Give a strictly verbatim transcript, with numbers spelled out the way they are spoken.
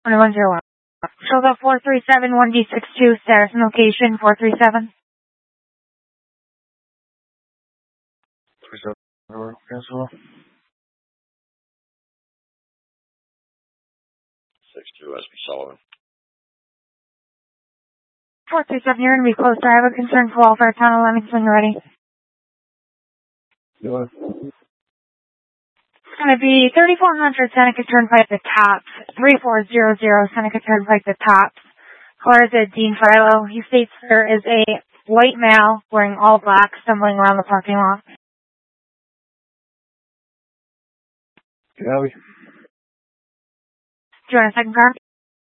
twenty-one oh one. Shows up four three seven one D six two, status and location four three seven. three seven, cancel. six two S B Sullivan. four three seven, you're going to be close. I have a concern for welfare tunnel. Let me swing ready. Go ahead. It's going to be thirty-four hundred Seneca Turnpike, the tops. thirty-four hundred Seneca Turnpike, the tops. Caller is Dean Philo. He states there is a white male wearing all black stumbling around the parking lot. Copy. Do you want a second car?